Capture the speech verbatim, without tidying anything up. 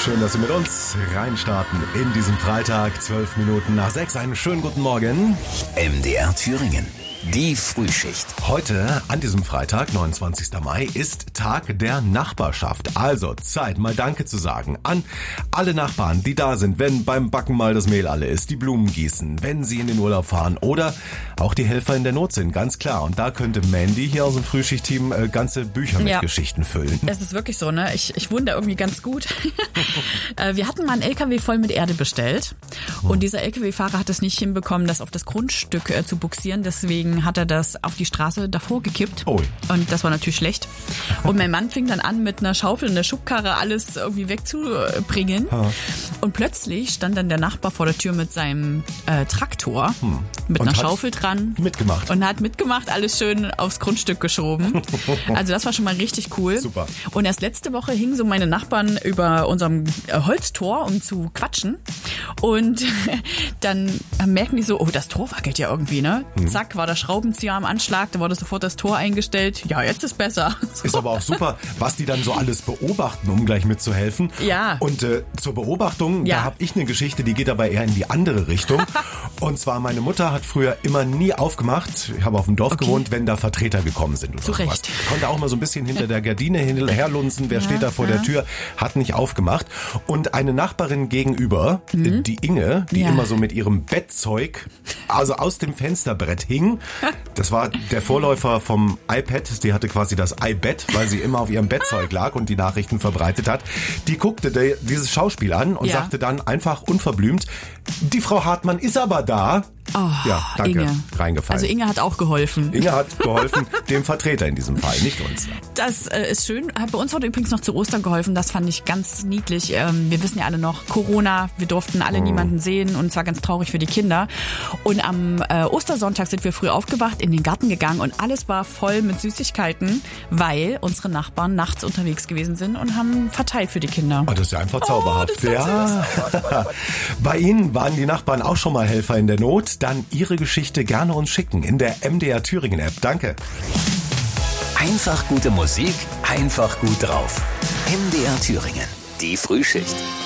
Schön, dass Sie mit uns reinstarten in diesem Freitag, zwölf Minuten nach sechs. Einen schönen guten Morgen. M D R Thüringen. Die Frühschicht. Heute, an diesem Freitag, neunundzwanzigsten Mai, ist Tag der Nachbarschaft. Also Zeit, mal Danke zu sagen an alle Nachbarn, die da sind, wenn beim Backen mal das Mehl alle ist, die Blumen gießen, wenn sie in den Urlaub fahren oder auch die Helfer in der Not sind, ganz klar. Und da könnte Mandy hier aus dem Frühschicht-Team äh, ganze Bücher mit ja. Geschichten füllen. Es ist wirklich so, ne? Ich, ich wohne da irgendwie ganz gut. Wir hatten mal einen L K W voll mit Erde bestellt und dieser L K W-Fahrer hat es nicht hinbekommen, das auf das Grundstück äh, zu buxieren. Deswegen hat er das auf die Straße davor gekippt. Oh. Und das war natürlich schlecht. Und mein Mann fing dann an, mit einer Schaufel und einer Schubkarre alles irgendwie wegzubringen. Ha. Und plötzlich stand dann der Nachbar vor der Tür mit seinem äh, Traktor, hm. mit und einer Schaufel dran. Mitgemacht. Und hat mitgemacht, alles schön aufs Grundstück geschoben. Also das war schon mal richtig cool. Super. Und erst letzte Woche hingen so meine Nachbarn über unserem äh, Holztor, um zu quatschen. Und dann merken die so, oh, das Tor wackelt ja irgendwie, ne? Hm. Zack, war der Schraubenzieher am Anschlag, da wurde sofort das Tor eingestellt. Ja, jetzt ist besser. So. Ist aber auch super, was die dann so alles beobachten, um gleich mitzuhelfen. Ja. Und äh, zur Beobachtung, ja. da habe ich eine Geschichte, die geht aber eher in die andere Richtung. Und zwar, meine Mutter hat früher immer nie aufgemacht, ich habe auf dem Dorf okay. gewohnt, wenn da Vertreter gekommen sind. Oder Zu sowas. Recht. Konnte auch mal so ein bisschen hinter der Gardine herlunzen, wer ja, steht da vor ja. der Tür, hat nicht aufgemacht. Und eine Nachbarin gegenüber, mhm. die Inge, die ja. immer so mit ihrem Bettzeug, also aus dem Fensterbrett hing, das war der Vorläufer vom iPad, die hatte quasi das iBed, weil sie immer auf ihrem Bettzeug lag und die Nachrichten verbreitet hat. Die guckte de, dieses Schauspiel an und ja. sagte dann einfach unverblümt, die Frau Hartmann ist aber da. Oh, ja, danke. Inge. Reingefallen. Also Inge hat auch geholfen. Inge hat geholfen, dem Vertreter in diesem Fall, nicht uns. Das äh, ist schön. Hat bei uns heute übrigens noch zu Ostern geholfen. Das fand ich ganz niedlich. Ähm, wir wissen ja alle noch, Corona, wir durften alle mm. niemanden sehen und es war ganz traurig für die Kinder. Und am äh, Ostersonntag sind wir früh aufgewacht, in den Garten gegangen und alles war voll mit Süßigkeiten, weil unsere Nachbarn nachts unterwegs gewesen sind und haben verteilt für die Kinder. Oh, das ist ja einfach zauberhaft. Oh, ja. Bei Ihnen waren die Nachbarn auch schon mal Helfer in der Not? Dann Ihre Geschichte gerne uns schicken in der M D R Thüringen App. Danke. Einfach gute Musik, einfach gut drauf. M D R Thüringen, die Frühschicht.